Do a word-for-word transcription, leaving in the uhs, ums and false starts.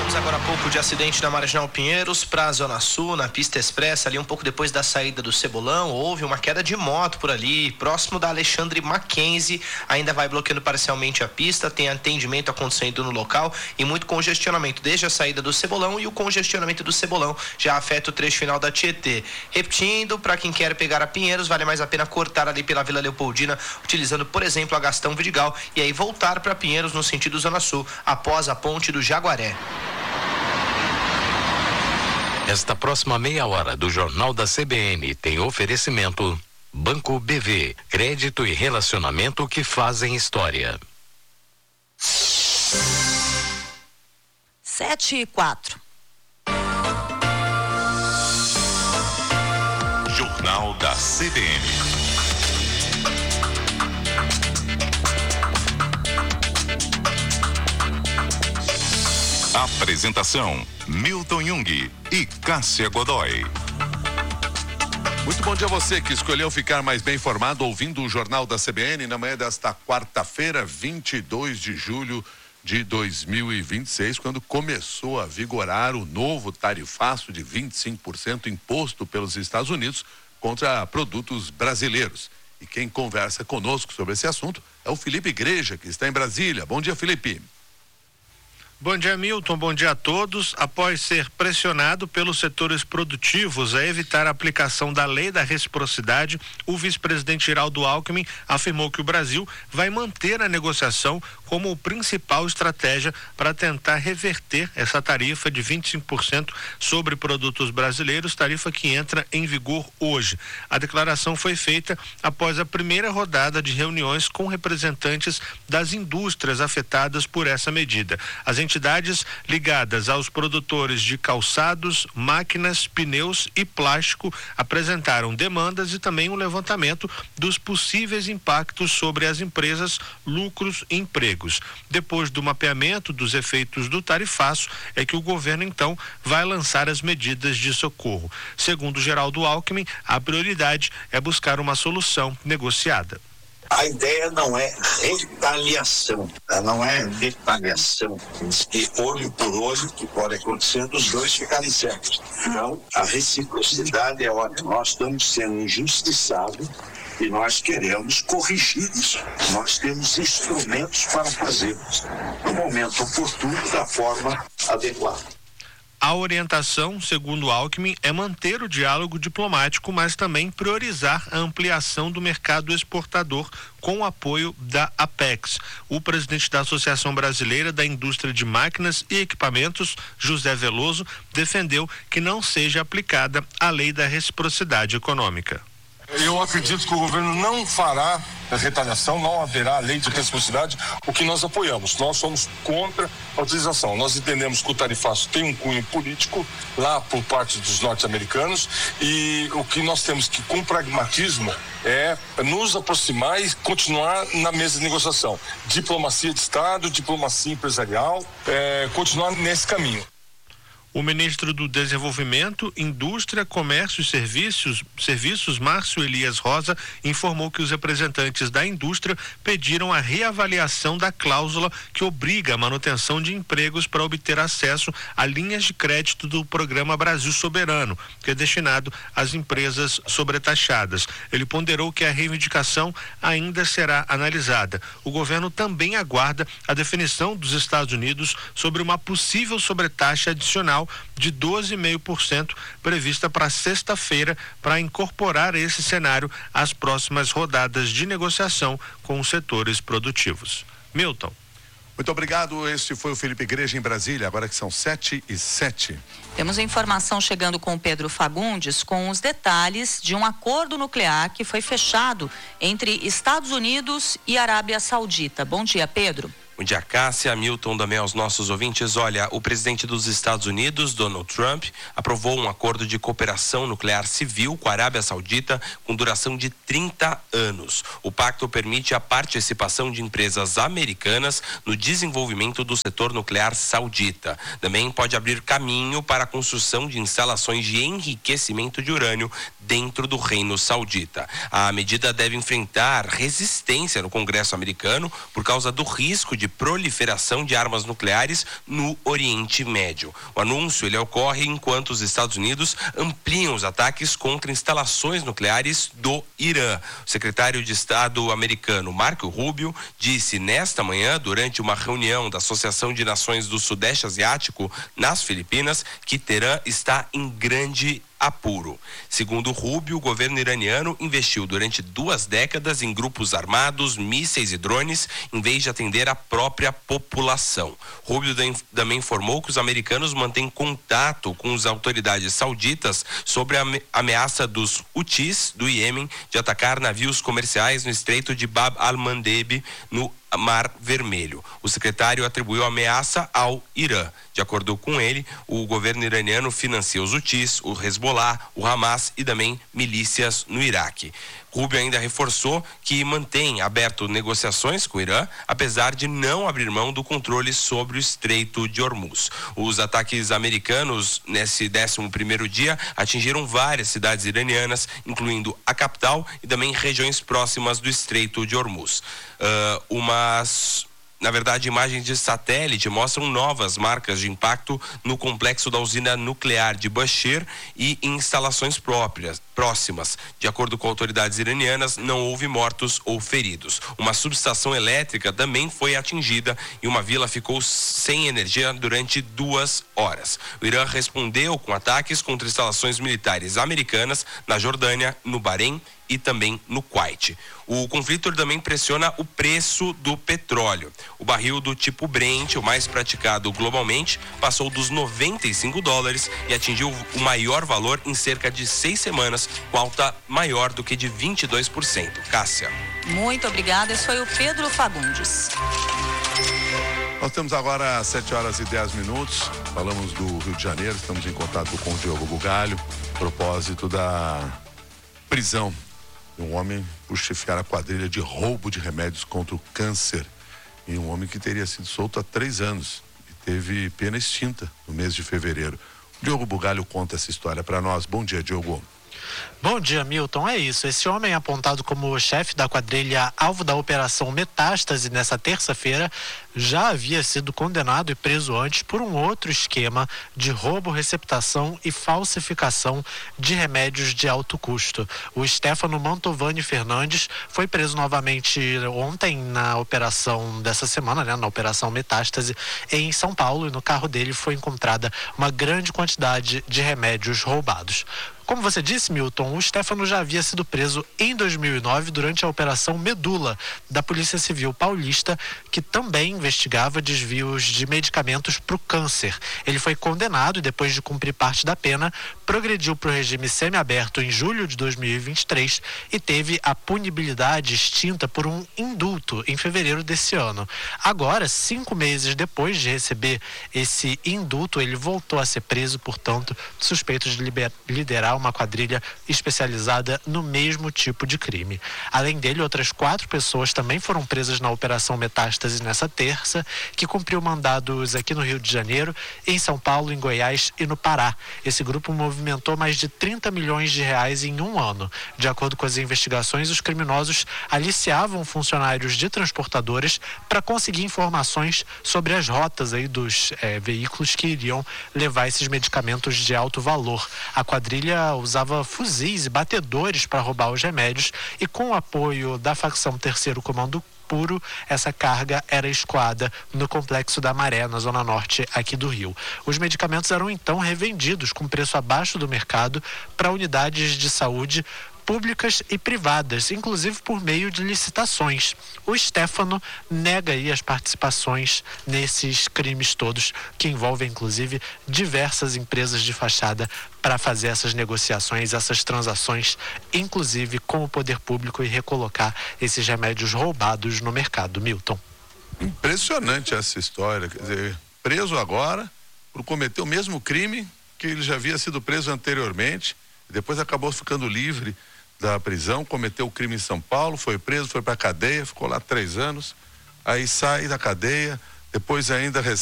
Falamos agora há pouco de acidente na Marginal Pinheiros para a Zona Sul, na pista expressa, ali um pouco depois da saída do Cebolão. Houve uma queda de moto por ali, próximo da Alexandre Mackenzie. Ainda vai bloqueando parcialmente a pista, tem atendimento acontecendo no local e muito congestionamento desde a saída do Cebolão, e o congestionamento do Cebolão já afeta o trecho final da Tietê. Repetindo, para quem quer pegar a Pinheiros, vale mais a pena cortar ali pela Vila Leopoldina, utilizando, por exemplo, a Gastão Vidigal, e aí voltar para Pinheiros no sentido Zona Sul, após a ponte do Jaguaré. Esta próxima meia hora do Jornal da C B N tem oferecimento Banco B V, crédito e relacionamento que fazem história. Sete e quatro. Jornal da C B N. Apresentação: Milton Jung e Cássia Godoy. Muito bom dia a você que escolheu ficar mais bem informado ouvindo o Jornal da C B N na manhã desta quarta-feira, vinte e dois de julho de dois mil e vinte e seis, quando começou a vigorar o novo tarifaço de vinte e cinco por cento imposto pelos Estados Unidos contra produtos brasileiros. E quem conversa conosco sobre esse assunto é o Felipe Igreja, que está em Brasília. Bom dia, Felipe. Bom dia, Milton. Bom dia a todos. Após ser pressionado pelos setores produtivos a evitar a aplicação da lei da reciprocidade, o vice-presidente Geraldo Alckmin afirmou que o Brasil vai manter a negociação como principal estratégia para tentar reverter essa tarifa de vinte e cinco por cento sobre produtos brasileiros, tarifa que entra em vigor hoje. A declaração foi feita após a primeira rodada de reuniões com representantes das indústrias afetadas por essa medida. As entidades ligadas aos produtores de calçados, máquinas, pneus e plástico apresentaram demandas e também um levantamento dos possíveis impactos sobre as empresas, lucros e empregos. Depois do mapeamento dos efeitos do tarifaço, é que o governo então vai lançar as medidas de socorro. Segundo Geraldo Alckmin, a prioridade é buscar uma solução negociada. A ideia não é retaliação, não é retaliação, que olho por olho, que pode acontecer dos dois ficarem certos. Então, a reciprocidade é, olha, nós estamos sendo injustiçados e nós queremos corrigir isso. Nós temos instrumentos para fazê-los no momento oportuno, da forma adequada. A orientação, segundo Alckmin, é manter o diálogo diplomático, mas também priorizar a ampliação do mercado exportador com o apoio da Apex. O presidente da Associação Brasileira da Indústria de Máquinas e Equipamentos, José Veloso, defendeu que não seja aplicada a lei da reciprocidade econômica. Eu acredito que o governo não fará retaliação, não haverá lei de reciprocidade, o que nós apoiamos. Nós somos contra a utilização. Nós entendemos que o tarifaço tem um cunho político lá por parte dos norte-americanos e o que nós temos que, com pragmatismo, é nos aproximar e continuar na mesa de negociação. Diplomacia de Estado, diplomacia empresarial, é, continuar nesse caminho. O ministro do Desenvolvimento, Indústria, Comércio e Serviços, Serviços, Márcio Elias Rosa, informou que os representantes da indústria pediram a reavaliação da cláusula que obriga a manutenção de empregos para obter acesso a linhas de crédito do Programa Brasil Soberano, que é destinado às empresas sobretaxadas. Ele ponderou que a reivindicação ainda será analisada. O governo também aguarda a definição dos Estados Unidos sobre uma possível sobretaxa adicional de doze vírgula cinco por cento prevista para sexta-feira, para incorporar esse cenário às próximas rodadas de negociação com os setores produtivos. Milton. Muito obrigado. Este foi o Felipe Igreja em Brasília, agora que são sete e sete. Temos a informação chegando com o Pedro Fagundes com os detalhes de um acordo nuclear que foi fechado entre Estados Unidos e Arábia Saudita. Bom dia, Pedro. Bom dia, Cássia, Milton, também aos nossos ouvintes. Olha, o presidente dos Estados Unidos, Donald Trump, aprovou um acordo de cooperação nuclear civil com a Arábia Saudita com duração de trinta anos. O pacto permite a participação de empresas americanas no desenvolvimento do setor nuclear saudita. Também pode abrir caminho para a construção de instalações de enriquecimento de urânio dentro do Reino Saudita. A medida deve enfrentar resistência no Congresso americano por causa do risco de de proliferação de armas nucleares no Oriente Médio. O anúncio ele ocorre enquanto os Estados Unidos ampliam os ataques contra instalações nucleares do Irã. O secretário de Estado americano Marco Rubio disse nesta manhã, durante uma reunião da Associação de Nações do Sudeste Asiático nas Filipinas, que Teherã está em grande apuro. Segundo Rubio, o governo iraniano investiu durante duas décadas em grupos armados, mísseis e drones, em vez de atender a própria população. Rubio também informou que os americanos mantêm contato com as autoridades sauditas sobre a ameaça dos Houthis do Iêmen de atacar navios comerciais no Estreito de Bab al-Mandeb, no Mar Vermelho. O secretário atribuiu a ameaça ao Irã. De acordo com ele, o governo iraniano financia os Houthis, o Hezbollah, o Hamas e também milícias no Iraque. Rubio ainda reforçou que mantém aberto negociações com o Irã, apesar de não abrir mão do controle sobre o Estreito de Hormuz. Os ataques americanos nesse décimo primeiro dia atingiram várias cidades iranianas, incluindo a capital e também regiões próximas do Estreito de Hormuz. Uh, umas... Na verdade, imagens de satélite mostram novas marcas de impacto no complexo da usina nuclear de Bushehr e em instalações próprias, próximas. De acordo com autoridades iranianas, não houve mortos ou feridos. Uma subestação elétrica também foi atingida e uma vila ficou sem energia durante duas horas. O Irã respondeu com ataques contra instalações militares americanas na Jordânia, no Bahrein e também no Kuwait. O conflito também pressiona o preço do petróleo. O barril do tipo Brent, o mais praticado globalmente, passou dos noventa e cinco dólares e atingiu o maior valor em cerca de seis semanas, com alta maior do que de vinte e dois por cento. Cássia. Muito obrigada. Esse foi o Pedro Fagundes. Nós temos agora sete horas e dez minutos. Falamos do Rio de Janeiro, estamos em contato com o Diogo Bugalho, a propósito da prisão de um homem por chefiar a quadrilha de roubo de remédios contra o câncer. E um homem que teria sido solto há três anos e teve pena extinta no mês de fevereiro. O Diogo Bugalho conta essa história para nós. Bom dia, Diogo. Bom dia, Milton. É isso. Esse homem, apontado como chefe da quadrilha alvo da Operação Metástase nessa terça-feira, já havia sido condenado e preso antes por um outro esquema de roubo, receptação e falsificação de remédios de alto custo. O Stefano Mantovani Fernandes foi preso novamente ontem na operação dessa semana, né, na Operação Metástase, em São Paulo, e no carro dele foi encontrada uma grande quantidade de remédios roubados. Como você disse, Milton, o Stefano já havia sido preso em dois mil e nove durante a Operação Medula da Polícia Civil Paulista, que também investigava desvios de medicamentos para o câncer. Ele foi condenado e, depois de cumprir parte da pena, progrediu para o regime semiaberto em julho de dois mil e vinte e três e teve a punibilidade extinta por um indulto em fevereiro desse ano. Agora, cinco meses depois de receber esse indulto, ele voltou a ser preso, portanto, suspeito de liber- liderar uma quadrilha especializada no mesmo tipo de crime. Além dele, outras quatro pessoas também foram presas na Operação Metástase nessa terça, que cumpriu mandados aqui no Rio de Janeiro, em São Paulo, em Goiás e no Pará. Esse grupo movimentou mais de trinta milhões de reais em um ano. De acordo com as investigações, os criminosos aliciavam funcionários de transportadoras para conseguir informações sobre as rotas aí dos eh, veículos que iriam levar esses medicamentos de alto valor. A quadrilha usava fuzis e batedores para roubar os remédios e, com o apoio da facção Terceiro Comando Puro, essa carga era escoada no Complexo da Maré, na zona norte aqui do Rio. Os medicamentos eram então revendidos com preço abaixo do mercado para unidades de saúde públicas e privadas, inclusive por meio de licitações. O Stefano nega aí as participações nesses crimes todos, que envolvem inclusive diversas empresas de fachada para fazer essas negociações, essas transações, inclusive com o poder público, e recolocar esses remédios roubados no mercado. Milton. Impressionante essa história. Quer dizer, preso agora por cometer o mesmo crime que ele já havia sido preso anteriormente, e depois acabou ficando livre da prisão, cometeu o crime em São Paulo, foi preso, foi para a cadeia, ficou lá três anos, aí sai da cadeia, depois ainda recebe